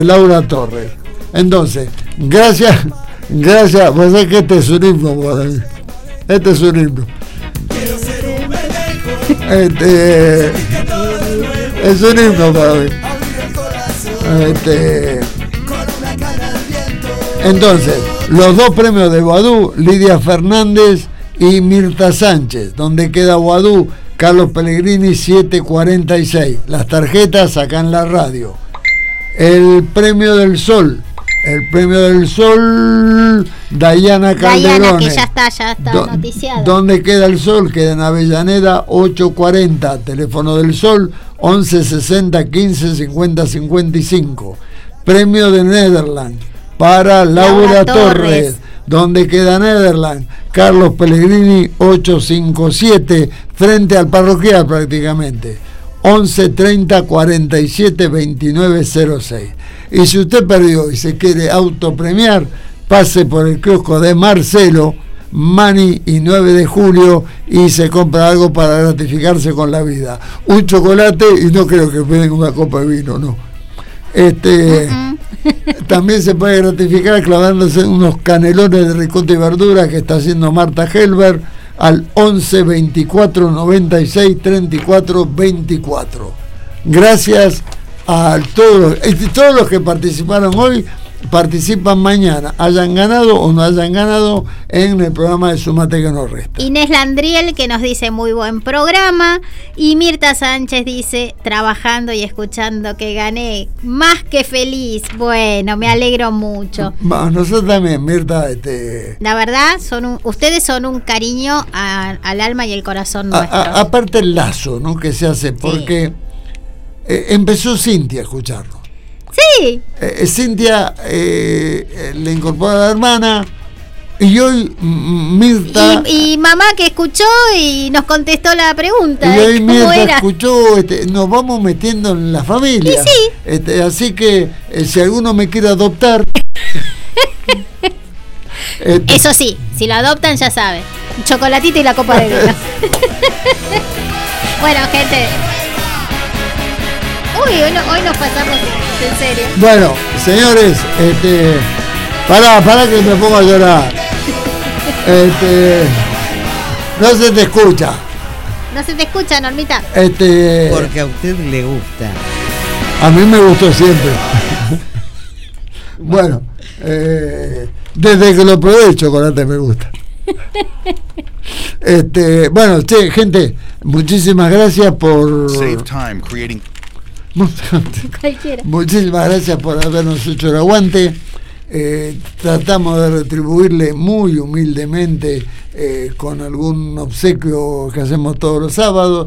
Laura Torres. Entonces, gracias, pues es que este es un himno, este es un himno. Es un himno para mí. Entonces, los dos premios de Guadú, Lidia Fernández y Mirta Sánchez. Donde queda Guadú, Carlos Pellegrini 746. Las tarjetas acá en la radio. El premio del Sol, Dayana Calderone. Dayana, que ya está noticiada. ¿Dónde queda el Sol? Queda en Avellaneda 840. Teléfono del Sol 11 60 15 50 55. Premio de Netherlands para Laura Torres. ¿Dónde queda Netherlands? Carlos Pellegrini 857, frente al parroquial prácticamente. 11 30 47 29 06. Y si usted perdió y se quiere autopremiar, pase por el kiosco de Marcelo, Mani y 9 de julio y se compra algo para gratificarse con la vida. Un chocolate y no creo que venga una copa de vino, no. También se puede gratificar clavándose unos canelones de ricota y verdura que está haciendo Marta Helber al 11 24 96 34 24. Gracias a todos los que participaron hoy. Participan mañana, hayan ganado o no hayan ganado, en el programa de Sumate que nos resta. Inés Landriel, que nos dice muy buen programa, y Mirta Sánchez dice trabajando y escuchando que gané, más que feliz. Bueno, me alegro mucho. Nosotros también, Mirta. La verdad, ustedes son un cariño al alma y el corazón nuestro. Aparte el lazo, ¿no?, que se hace, porque empezó Cintia a escucharlo. Sí. Cintia le incorpora a la hermana y hoy Mirta y mamá que escuchó y nos contestó la pregunta. Y hoy Mirta escuchó, nos vamos metiendo en la familia. Y sí. Así que si alguno me quiere adoptar eso sí, si lo adoptan ya sabe, un chocolatito y la copa de vino. Bueno, gente, hoy nos pasamos en serio. Bueno, señores, para que me ponga a llorar. No se te escucha. No se te escucha, Normita. Porque a usted le gusta. A mí me gustó siempre. Bueno, desde que lo probé el chocolate me gusta. Bueno, gente, muchísimas gracias por Save time creating. Muchísimas gracias por habernos hecho el aguante. Tratamos de retribuirle muy humildemente con algún obsequio que hacemos todos los sábados.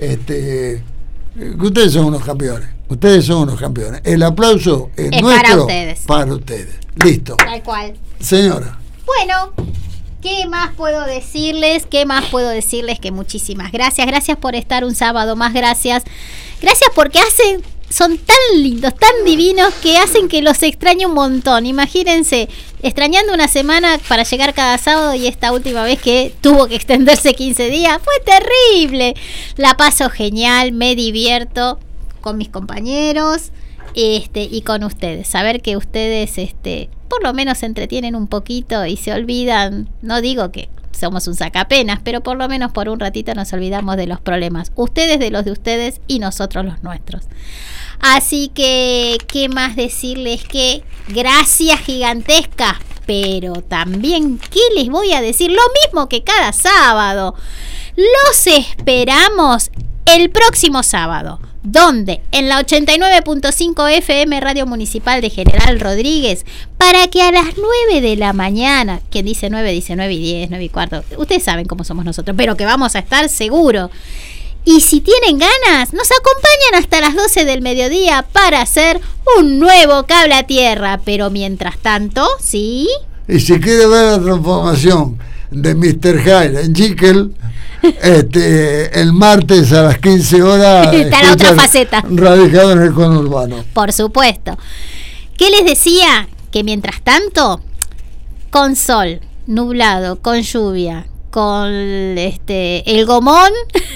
Ustedes son unos campeones. El aplauso es nuestro, para ustedes. Listo. Tal cual. Señora. Bueno, ¿qué más puedo decirles? Que muchísimas gracias. Gracias por estar un sábado más. Gracias porque son tan lindos, tan divinos, que hacen que los extrañe un montón. Imagínense, extrañando una semana para llegar cada sábado, y esta última vez que tuvo que extenderse 15 días, fue terrible. La paso genial, me divierto con mis compañeros y con ustedes. Saber que ustedes por lo menos se entretienen un poquito y se olvidan, no digo que somos un sacapenas, pero por lo menos por un ratito nos olvidamos de los problemas. Ustedes de los de ustedes y nosotros los nuestros. Así que, ¿qué más decirles? Que gracias gigantescas, pero también, ¿qué les voy a decir? Lo mismo que cada sábado. Los esperamos el próximo sábado. ¿Dónde? En la 89.5 FM Radio Municipal de General Rodríguez, para que a las 9 de la mañana, quien dice 9 dice 9 y 10, 9 y cuarto, ustedes saben cómo somos nosotros, pero que vamos a estar seguro. Y si tienen ganas, nos acompañan hasta las 12 del mediodía para hacer un nuevo Cable a Tierra. Pero mientras tanto, ¿sí? Y si quiere ver la transformación de Mr. Hyde en Jekyll, el martes a las 15 horas está la otra faceta, radicado en el conurbano. Por supuesto. ¿Qué les decía? Que mientras tanto, con sol, nublado, con lluvia, con el gomón,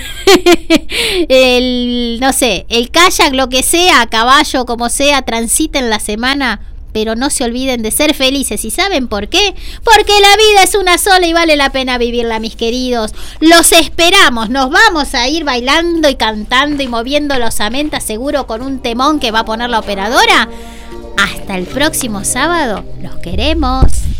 el kayak, lo que sea, a caballo, como sea, transiten la semana, pero no se olviden de ser felices. ¿Y saben por qué? Porque la vida es una sola y vale la pena vivirla, mis queridos. Los esperamos, nos vamos a ir bailando y cantando y moviendo los amentas, seguro con un temón que va a poner la operadora. Hasta el próximo sábado, los queremos.